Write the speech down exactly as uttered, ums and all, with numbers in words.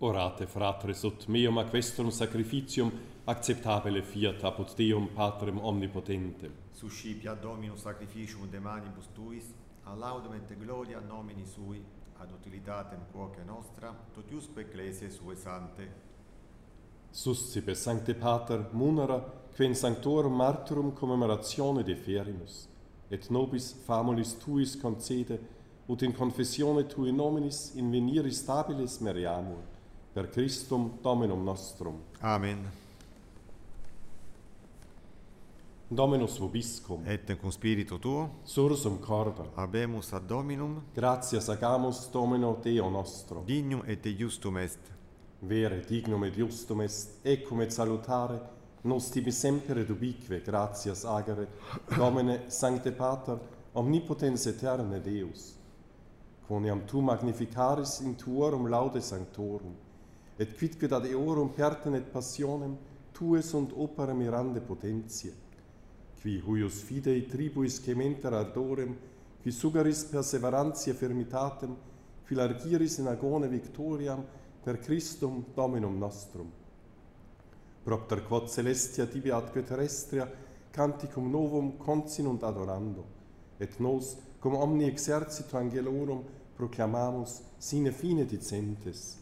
Orate, fratres, ut meum ac vestrum sacrificium acceptabile fiat apud Deum Patrem omnipotentem. Suscipia Dominus sacrificium de manibus tuis, a laudem et gloria nomini sui, ad utilitatem quoque nostra, totiusque ecclesiae sue sante. Suscipe, Sancte Pater, munera, que in sanctorum martyrum commemoratione deferimus, et nobis famulis tuis concede, ut in confessione tui nominis in venire stabilis meriamur, per Christum Dominum nostrum. Amen. Dominus vobiscum, Et cum spiritu tuo, sursum corda, habemus ad Dominum, gratias agamus Domino Deo nostro, dignum et justum est. vere dignum et justum est, ecum et salutare, nos tibi semper ubique gratias agere, Domine Sancte Pater, omnipotens aeterne Deus, quoniam tu magnificaris in tuorum laude sanctorum, et quidque ad eorum pertenet passionem tuae sunt opera mirande potentiae, qui huius fidei tribuis cementer ardorem, qui sugaris perseverantia firmitatem, qui largiris in agone victoriam per Christum Dominum nostrum. Propter quod celestia tibi atque terrestria canticum novum consinunt adorando, et nos cum omni exercito angelorum proclamamus sine fine dicentes.